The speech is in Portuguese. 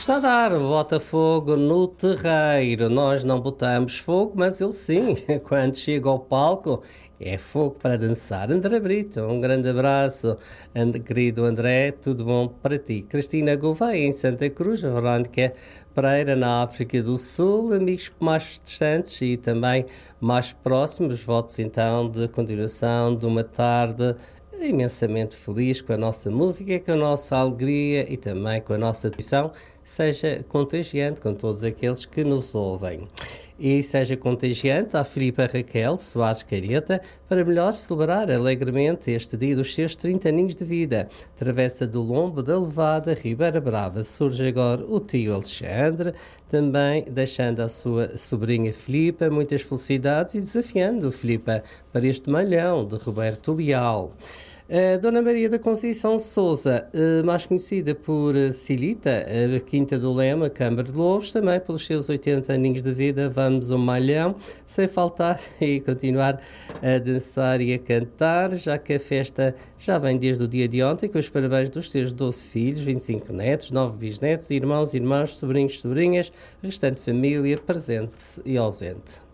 Está a dar, bota fogo no terreiro. Nós não botamos fogo, mas ele sim, quando chega ao palco, é fogo para dançar. André Brito, um grande abraço. Querido André, tudo bom para ti? Cristina Gouveia, em Santa Cruz, Verónica Pereira, na África do Sul, amigos mais distantes e também mais próximos, votos então de continuação de uma tarde imensamente feliz com a nossa música, com a nossa alegria e também com a nossa tradição, seja contagiante com todos aqueles que nos ouvem. E seja contagiante à Filipa Raquel Soares Careta para melhor celebrar alegremente este dia dos seus 30 aninhos de vida. Travessa do Lombo da Levada, Ribeira Brava. Surge agora o tio Alexandre, também deixando a sua sobrinha Filipa muitas felicidades e desafiando Filipa para este malhão de Roberto Leal. Dona Maria da Conceição Souza, mais conhecida por Silita, Quinta do Lema, Câmara de Lobos, também pelos seus 80 aninhos de vida, vamos ao malhão, sem faltar e continuar a dançar e a cantar, já que a festa já vem desde o dia de ontem, com os parabéns dos seus 12 filhos, 25 netos, 9 bisnetos, irmãos, irmãs, sobrinhos, sobrinhas, restante família presente e ausente.